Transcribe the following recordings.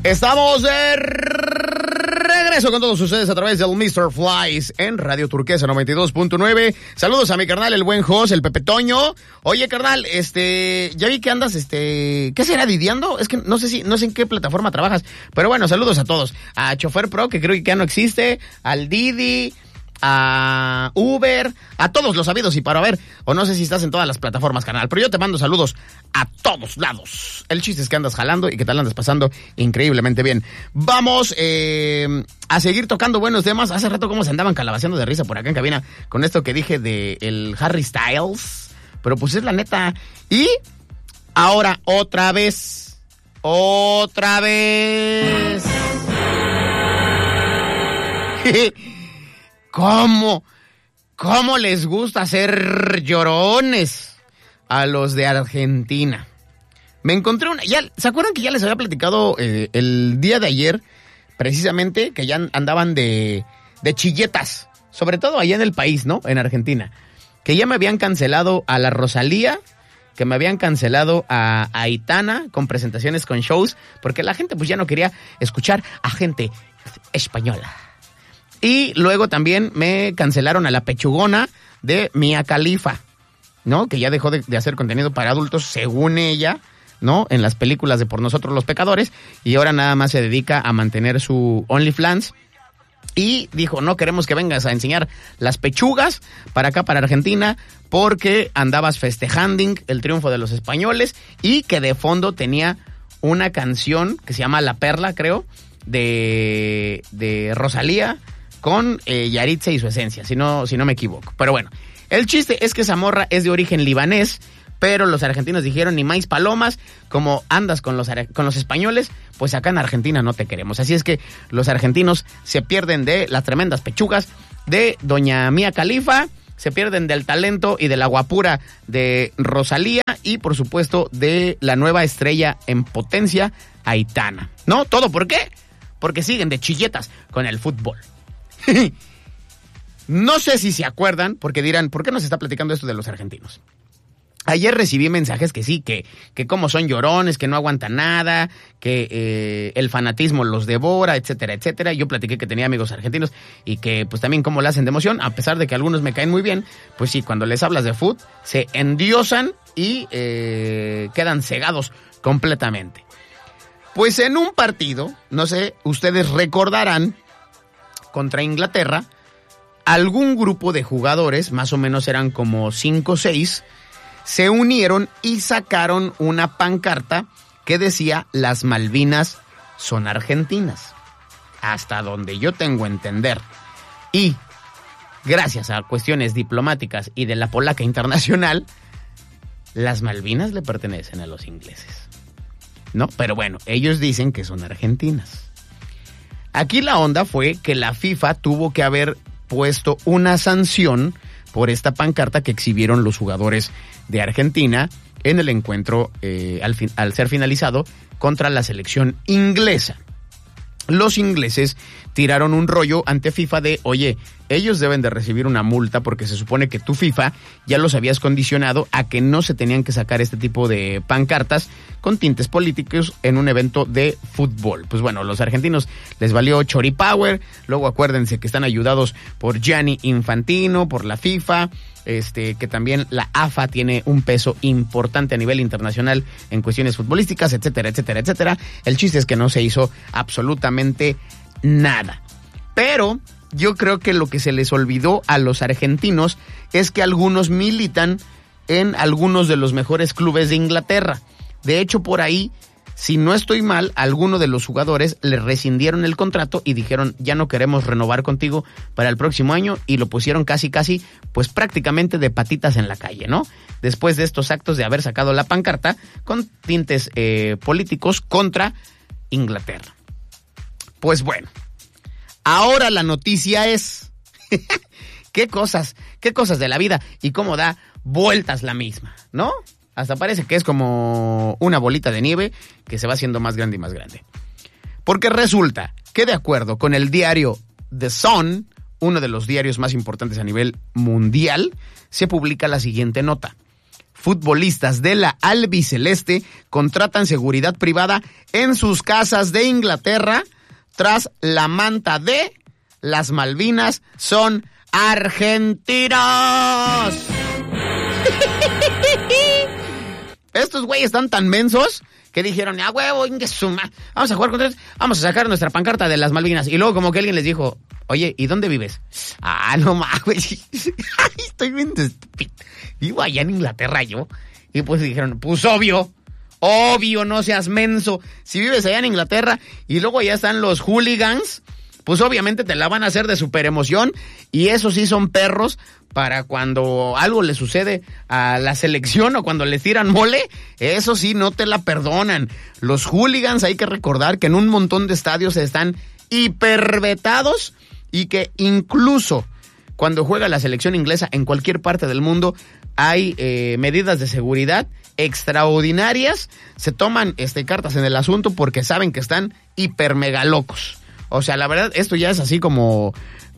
Estamos de regreso con todos ustedes a través del Mr. Flies en Radio Turquesa 92.9. Saludos a mi carnal, el buen Jos, el Pepe Toño. Oye, carnal, ya vi que andas, ¿qué será, didiando? Es que no sé en qué plataforma trabajas, pero bueno, saludos a todos. A Chofer Pro, que creo que ya no existe, al Didi, a Uber, a todos los habidos y para ver, o no sé si estás en todas las plataformas, carnal, pero yo te mando saludos a todos lados. El chiste es que andas jalando y que te la andas pasando increíblemente bien. Vamos a seguir tocando buenos temas. Hace rato cómo se andaban calabaceando de risa por acá en cabina con esto que dije de el Harry Styles, pero pues es la neta. Y ahora otra vez. ¿Cómo les gusta hacer llorones a los de Argentina? Me encontré ¿se acuerdan que ya les había platicado el día de ayer, precisamente, que ya andaban de chilletas, sobre todo allá en el país, ¿no? En Argentina. Que ya me habían cancelado a la Rosalía, que me habían cancelado a Aitana con presentaciones, con shows, porque la gente pues ya no quería escuchar a gente española. Y luego también me cancelaron a la pechugona de Mia Khalifa, ¿no? Que ya dejó de hacer contenido para adultos, según ella, ¿no? En las películas de Por Nosotros los Pecadores, y ahora nada más se dedica a mantener su OnlyFans. Y dijo, no queremos que vengas a enseñar las pechugas para acá, para Argentina, porque andabas festejando el triunfo de los españoles, y que de fondo tenía una canción que se llama La Perla, creo, de Rosalía, con Yaritza y su esencia, si no me equivoco. Pero bueno, el chiste es que esa morra es de origen libanés, pero los argentinos dijeron, ni maíz palomas, como andas con los españoles, pues acá en Argentina no te queremos. Así es que los argentinos se pierden de las tremendas pechugas de doña Mia Khalifa, se pierden del talento y de la guapura de Rosalía, y por supuesto de la nueva estrella en potencia, Aitana. ¿No? ¿Todo por qué? Porque siguen de chilletas con el fútbol. No sé si se acuerdan, porque dirán, ¿por qué nos está platicando esto de los argentinos? Ayer recibí mensajes que sí, que como son llorones, que no aguantan nada, que el fanatismo los devora, etcétera, etcétera. Yo platiqué que tenía amigos argentinos y que pues también cómo la hacen de emoción, a pesar de que algunos me caen muy bien, pues sí, cuando les hablas de fútbol, se endiosan y quedan cegados completamente. Pues en un partido, no sé, ustedes recordarán, contra Inglaterra, algún grupo de jugadores, más o menos eran como 5 o 6, se unieron y sacaron una pancarta que decía, las Malvinas son argentinas, hasta donde yo tengo a entender. Y gracias a cuestiones diplomáticas y de la polaca internacional, las Malvinas le pertenecen a los ingleses, ¿no? Pero bueno, ellos dicen que son argentinas. Aquí la onda fue que la FIFA tuvo que haber puesto una sanción por esta pancarta que exhibieron los jugadores de Argentina en el encuentro al ser finalizado contra la selección inglesa. Los ingleses tiraron un rollo ante FIFA de, oye, ellos deben de recibir una multa porque se supone que tú, FIFA, ya los habías condicionado a que no se tenían que sacar este tipo de pancartas con tintes políticos en un evento de fútbol. Pues bueno, los argentinos les valió choripower. Luego acuérdense que están ayudados por Gianni Infantino, por la FIFA, que también la AFA tiene un peso importante a nivel internacional en cuestiones futbolísticas, etcétera, etcétera, etcétera. El chiste es que no se hizo absolutamente nada. Pero yo creo que lo que se les olvidó a los argentinos es que algunos militan en algunos de los mejores clubes de Inglaterra. De hecho, por ahí, si no estoy mal, algunos de los jugadores le rescindieron el contrato y dijeron, ya no queremos renovar contigo para el próximo año, y lo pusieron casi, pues prácticamente de patitas en la calle, ¿no? Después de estos actos de haber sacado la pancarta con tintes políticos contra Inglaterra. Pues bueno, ahora la noticia es qué cosas de la vida y cómo da vueltas la misma, ¿no? Hasta parece que es como una bolita de nieve que se va haciendo más grande y más grande. Porque resulta que, de acuerdo con el diario The Sun, uno de los diarios más importantes a nivel mundial, se publica la siguiente nota. futbolistas de la albiceleste contratan seguridad privada en sus casas de Inglaterra tras la manta de las Malvinas son argentinos. Estos güeyes están tan mensos que dijeron, huevo, vamos a jugar contra ellos, vamos a sacar nuestra pancarta de las Malvinas. Y luego como que alguien les dijo, oye, ¿y dónde vives? No mames, estoy bien estúpido. Vivo allá en Inglaterra yo. Y pues dijeron, pues obvio, no seas menso. Si vives allá en Inglaterra y luego ya están los hooligans, pues obviamente te la van a hacer de super emoción. Y esos sí son perros para cuando algo le sucede a la selección o cuando les tiran mole, eso sí no te la perdonan. Los hooligans, hay que recordar que en un montón de estadios están hipervetados y que incluso cuando juega la selección inglesa en cualquier parte del mundo hay medidas de seguridad extraordinarias. Se toman cartas en el asunto porque saben que están hiper mega locos. O sea, la verdad, esto ya es así como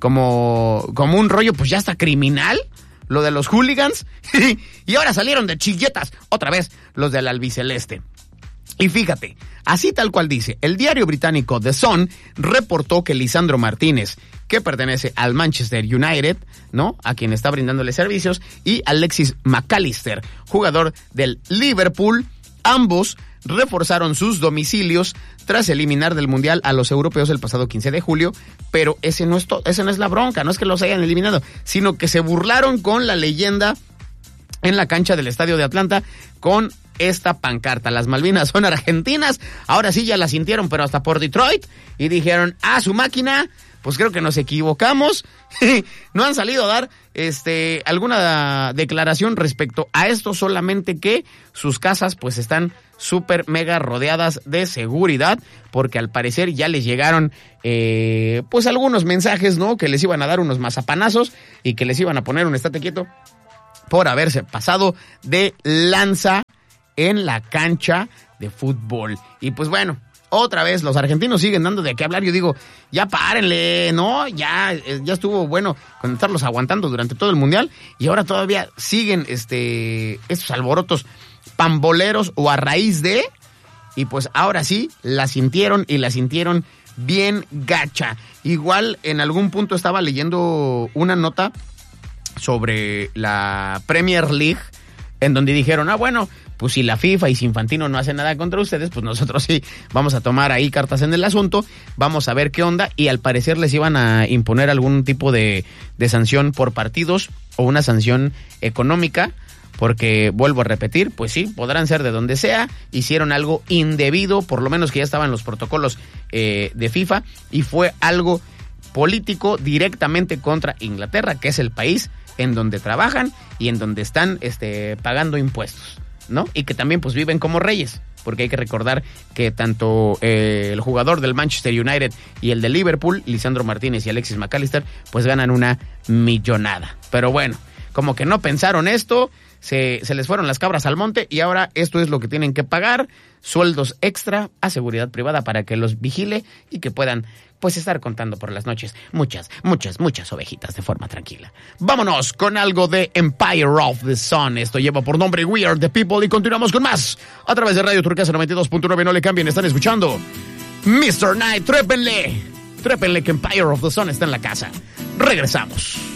un rollo, pues ya está criminal, lo de los hooligans. Y ahora salieron de chilletas, otra vez, los del albiceleste. Y fíjate, así tal cual dice, el diario británico The Sun reportó que Lisandro Martínez, que pertenece al Manchester United, ¿no?, a quien está brindándole servicios, y Alexis McAllister, jugador del Liverpool, ambos reforzaron sus domicilios tras eliminar del Mundial a los europeos el pasado 15 de julio, pero ese no es la bronca, no es que los hayan eliminado, sino que se burlaron con la leyenda en la cancha del Estadio de Atlanta con esta pancarta. Las Malvinas son argentinas, ahora sí ya la sintieron, pero hasta por Detroit, y dijeron, su máquina, pues creo que nos equivocamos. No han salido a dar alguna declaración respecto a esto, solamente que sus casas pues están súper mega rodeadas de seguridad, porque al parecer ya les llegaron pues algunos mensajes, ¿no?, que les iban a dar unos mazapanazos y que les iban a poner un estate quieto por haberse pasado de lanza en la cancha de fútbol. Y pues bueno, otra vez los argentinos siguen dando de qué hablar. Yo digo, ya párenle, ¿no? Ya estuvo bueno con estarlos aguantando durante todo el Mundial y ahora todavía siguen estos alborotos pamboleros o a raíz de, y pues ahora sí la sintieron y la sintieron bien gacha. Igual en algún punto estaba leyendo una nota sobre la Premier League en donde dijeron, bueno, pues si la FIFA y si Infantino no hacen nada contra ustedes, pues nosotros sí vamos a tomar ahí cartas en el asunto, vamos a ver qué onda, y al parecer les iban a imponer algún tipo de sanción por partidos o una sanción económica, porque vuelvo a repetir, pues sí, podrán ser de donde sea, hicieron algo indebido, por lo menos que ya estaban los protocolos de FIFA, y fue algo político directamente contra Inglaterra, que es el país en donde trabajan y en donde están pagando impuestos, ¿no? Y que también pues viven como reyes, porque hay que recordar que tanto el jugador del Manchester United y el de Liverpool, Lisandro Martínez y Alexis McAllister, pues ganan una millonada. Pero bueno, como que no pensaron esto, se les fueron las cabras al monte y ahora esto es lo que tienen que pagar, sueldos extra a seguridad privada para que los vigile y que puedan pues estar contando por las noches muchas ovejitas de forma tranquila. Vámonos con algo de Empire of the Sun. Esto lleva por nombre We Are the People y continuamos con más a través de Radio Turquesa 92.9. No le cambien, están escuchando Mr. Night. Trépenle que Empire of the Sun está en la casa. Regresamos.